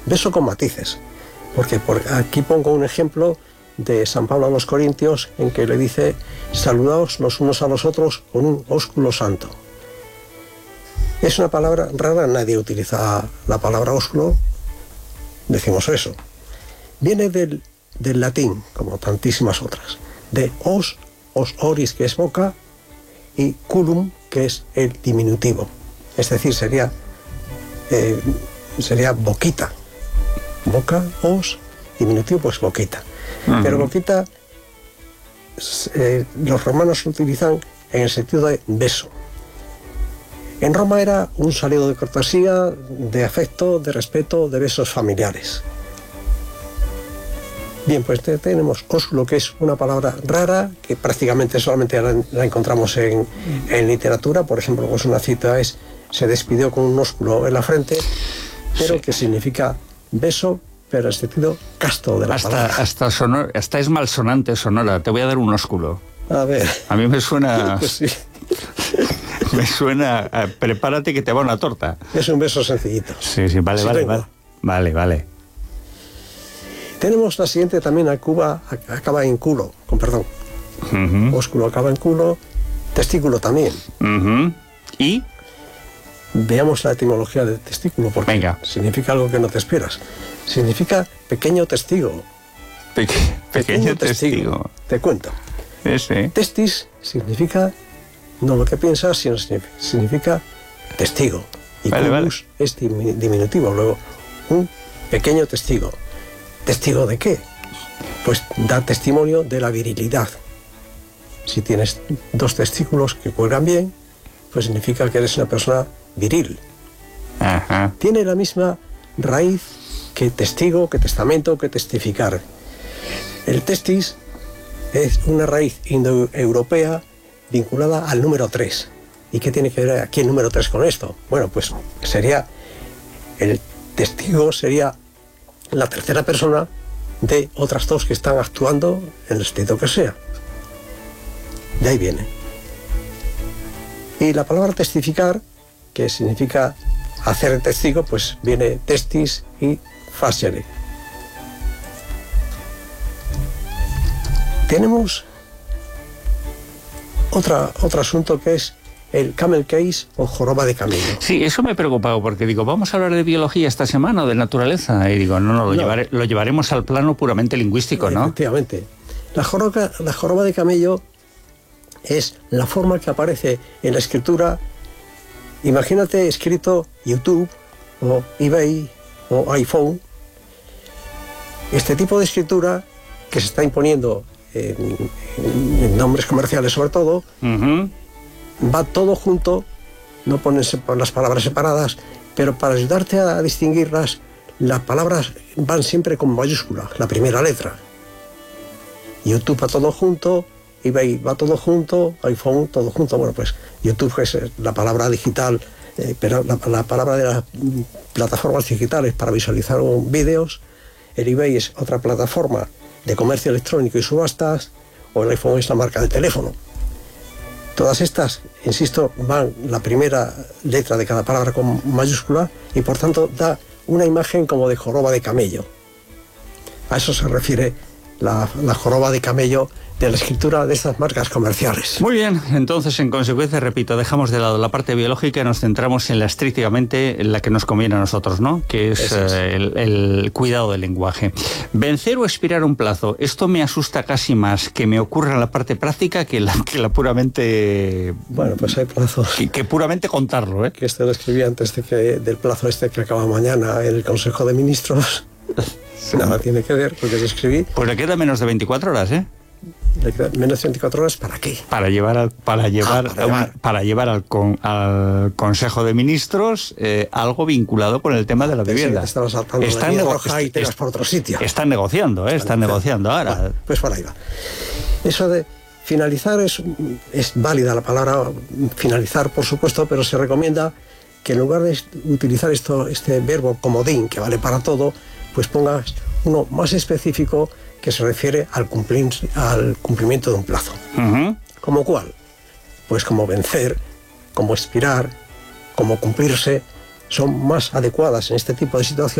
beso con matices, porque aquí pongo un ejemplo de San Pablo a los Corintios, en que le dice: saludaos los unos a los otros con un ósculo santo. Es una palabra rara, nadie utiliza la palabra ósculo, decimos eso. Viene del latín, como tantísimas otras, de os oris, que es boca, y culum, que es el diminutivo. Es decir, sería boquita. Boca, os, diminutivo, pues boquita. Pero boquita, los romanos lo utilizan en el sentido de beso. En Roma era un saludo de cortesía, de afecto, de respeto, de besos familiares. Bien, pues tenemos ósculo, que es una palabra rara, que prácticamente solamente la encontramos en literatura. Por ejemplo, pues una cita es: se despidió con un ósculo en la frente, pero que significa beso, pero el sentido casto de la palabra. Hasta es malsonante, sonora. Te voy a dar un ósculo. A ver. A mí me suena... Pues sí. Me suena... prepárate que te va una torta. Es un beso sencillito. Sí, vale. Tenemos la siguiente también: a Cuba acaba en culo, con perdón. Ósculo acaba en culo, testículo también. ¿Y? Veamos la etimología del testículo, porque significa algo que no te esperas. Significa pequeño testigo. Pequeño testigo. Te cuento. Sí. Testis significa no lo que piensas, sino significa testigo. Y culus es diminutivo. Luego, un pequeño testigo. ¿Testigo de qué? Pues da testimonio de la virilidad. Si tienes dos testículos que cuelgan bien, pues significa que eres una persona viril. Ajá. Tiene la misma raíz que testigo, que testamento, que testificar. El testis es una raíz indoeuropea vinculada al número 3. ¿Y qué tiene que ver aquí el número 3 con esto? Bueno, pues el testigo sería la tercera persona de otras dos que están actuando en el sentido que sea. De ahí viene. Y la palabra testificar, que significa hacer testigo, pues viene testis y facere. Tenemos otro asunto, que es el camel case o joroba de camello. Sí, eso me ha preocupado, porque digo, vamos a hablar de biología esta semana o de naturaleza, y digo, lo llevaremos al plano puramente lingüístico, ¿no? Efectivamente. La joroba de camello es la forma que aparece en la escritura. Imagínate escrito YouTube o eBay o iPhone. Este tipo de escritura que se está imponiendo en nombres comerciales sobre todo, va todo junto, no pones las palabras separadas, pero para ayudarte a distinguirlas, las palabras van siempre con mayúscula, la primera letra. YouTube va todo junto, eBay va todo junto, iPhone todo junto. Bueno, pues YouTube es la palabra digital, pero la palabra de las plataformas digitales para visualizar vídeos. El eBay es otra plataforma de comercio electrónico y subastas, o el iPhone es la marca de teléfono. Todas estas, insisto, van la primera letra de cada palabra con mayúscula, y por tanto da una imagen como de joroba de camello. A eso se refiere la joroba de camello de la escritura de estas marcas comerciales. Muy bien, entonces en consecuencia, repito, dejamos de lado la parte biológica y nos centramos en la estrictamente en la que nos conviene a nosotros, ¿no? Que es el cuidado del lenguaje. Vencer o expirar un plazo, esto me asusta casi más que me ocurra en la parte práctica que la puramente... Bueno, pues hay plazos... Que puramente contarlo, ¿eh? Que lo escribí antes del plazo que acaba mañana en el Consejo de Ministros. Nada tiene que ver, porque lo escribí. Pues le queda menos de 24 horas, ¿eh? Menos de 24 horas, ¿para qué? Para llevar al Consejo de Ministros algo vinculado con el tema de la vivienda. Están saltando la línea roja y te vas por otro sitio. Están negociando, están negociando ahora. Bueno, pues por ahí va. Eso de finalizar es válida la palabra finalizar, por supuesto, pero se recomienda que en lugar de utilizar este verbo comodín, que vale para todo, pues pongas uno más específico que se refiere al cumplimiento de un plazo. ¿Como cuál? Pues como vencer, como expirar, como cumplirse, son más adecuadas en este tipo de situaciones.